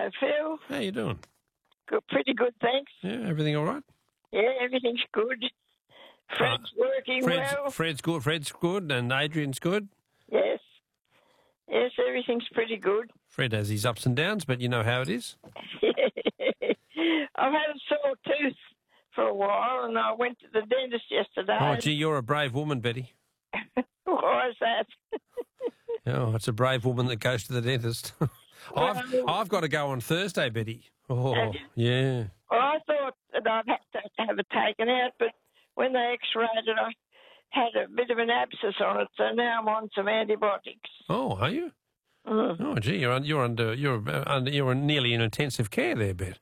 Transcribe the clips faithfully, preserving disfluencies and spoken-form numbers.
Hello, Phil. How you doing? Good, pretty good, thanks. Yeah, everything all right? Yeah, everything's good. Fred's uh, working Fred's, well. Fred's good. Fred's good, and Adrian's good. Yes. Yes, everything's pretty good. Fred has his ups and downs, but you know how it is. I've had a sore tooth for a while, and I went to the dentist yesterday. Oh, gee, you're a brave woman, Betty. Why is that? Oh, it's a brave woman that goes to the dentist. I've, I've got to go on Thursday, Betty. Oh, yeah. Well, I thought that I'd have to have it taken out, but when they x-rayed it, I had a bit of an abscess on it, so now I'm on some antibiotics. Oh, are you? Mm. Oh, gee, you're under, you're under, you're under, you're nearly in intensive care there, Bet.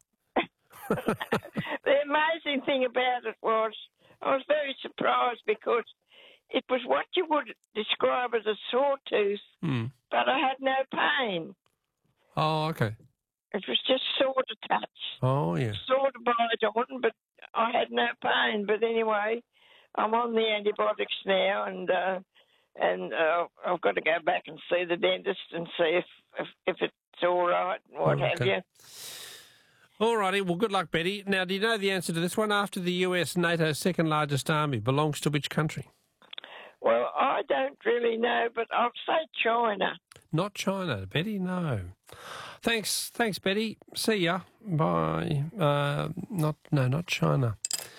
The amazing thing about it was, I was very surprised because it was what you would describe as a sore tooth, mm. but I had no pain. Oh, okay. It was just sore to touch. Oh, yeah. Sore to bite on, but I had no pain. But anyway, I'm on the antibiotics now, and uh, and uh, I've got to go back and see the dentist and see if if, if it's all right and what oh, okay. have you. All righty. Well, good luck, Betty. Now, do you know the answer to this one? After the U S, NATO's second largest army belongs to which country? Well, I don't really know, but I'll say China. Not China, Betty, no. Thanks, thanks, Betty. See ya. Bye. Uh, not, no, not China.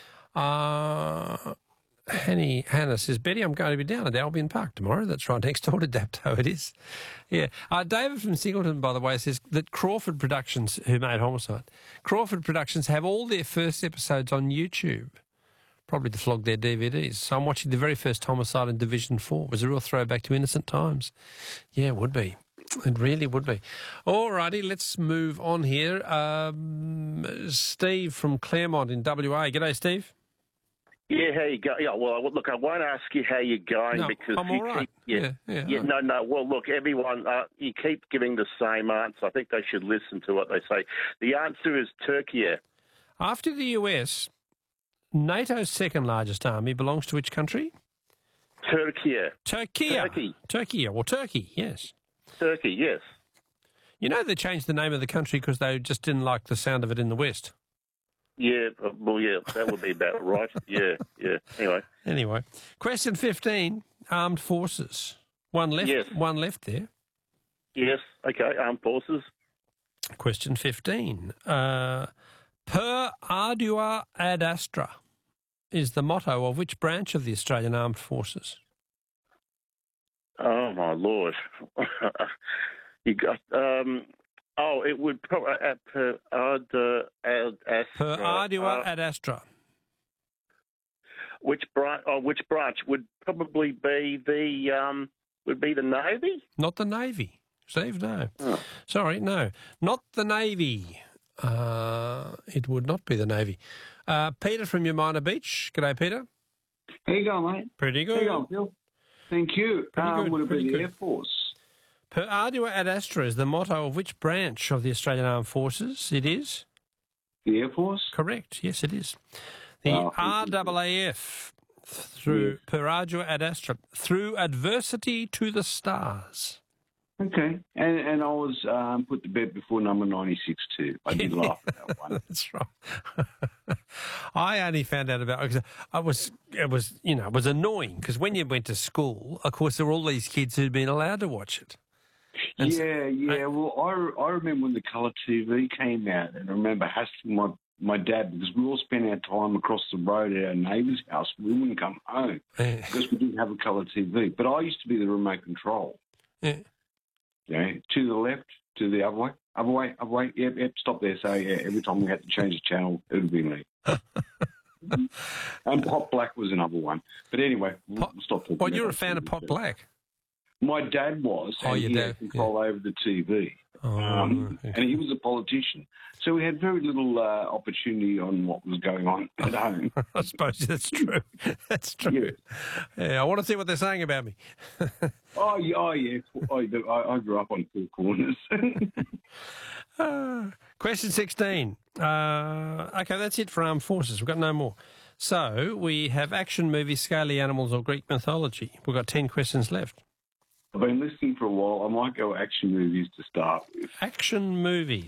Uh, Hanny, Hannah says, Betty, I'm going to be down at Albion Park tomorrow. That's right, next door to Dapto it is. Yeah. Uh, David from Singleton, by the way, says that Crawford Productions, who made Homicide, Crawford Productions have all their first episodes on YouTube. Probably to flog their D V Ds. So I'm watching the very first Homicide in Division four. It was a real throwback to innocent times. Yeah, it would be. It really would be. All righty, let's move on here. Um, Steve from Claremont in W A. G'day, Steve. Yeah, how you go? Yeah, well, look, I won't ask you how you're going no, because I'm you all right. keep, yeah, yeah, yeah, yeah, no, no. Well, look, everyone, uh, you keep giving the same answer. I think they should listen to what they say. The answer is Turkey. After the U S, NATO's second largest army belongs to which country? Turkey. Turkey. Turkey. Turkey, or Turkey, yes. Turkey, yes. You know they changed the name of the country because they just didn't like the sound of it in the West. Yeah, well, yeah, that would be about right. Yeah, yeah. Anyway. Anyway. Question fifteen, armed forces. One left, yes. one left there. Yes, okay, armed forces. Question fifteen. Uh, per ardua ad astra is the motto of which branch of the Australian Armed Forces? Oh, my Lord. you got... Um, Oh, it would probably uh, per ad, uh, ad astra. Per ardua uh, ad astra. Which branch? Oh, which branch would probably be the um, would be the Navy? Not the Navy, Steve. No, oh. sorry, no, not the Navy. Uh, it would not be the Navy. Uh, Peter from Umina Beach. G'day, Peter. How you going, mate? Pretty good. How you going, Phil? Thank you. Pretty um, good. Would it Pretty be the good. Air Force? Per ardua ad astra is the motto of which branch of the Australian Armed Forces? It is? The Air Force? Correct. Yes, it is. The Oh, R A A F, through Yes. per ardua ad astra, through adversity to the stars. Okay. And and I was um, put to bed before number ninety-six too. I did laugh at that one. That's right. I only found out about because I was it was you know it was annoying because when you went to school, of course, there were all these kids who'd been allowed to watch it. And yeah, yeah. Well, I, I remember when the colour T V came out, and I remember hassling my, my dad because we all spent our time across the road at our neighbour's house. We wouldn't come home Yeah. because we didn't have a colour T V. But I used to be the remote control. Yeah. Yeah, to the left, to the other way, other way, other way. Yep, yep. Stop there. So yeah, every time we had to change the channel, it would be me. And Pot Black was another one. But anyway, we'll Pot, stop talking. well, you're a about fan of Pot Black. My dad was, Oh, and your he dad, had control over the T V. Oh, um, okay. And he was a politician. So we had very little uh, opportunity on what was going on at home. I suppose that's true. That's true. Yeah. yeah, I want to see what they're saying about me. Oh, yeah, oh, yeah. I, I grew up on four corners. uh, question sixteen. Uh, okay, that's it for armed forces. We've got no more. So we have action movies, scaly animals, or Greek mythology. We've got ten questions left. I've been listening for a while. I might go action movies to start with. Action movies.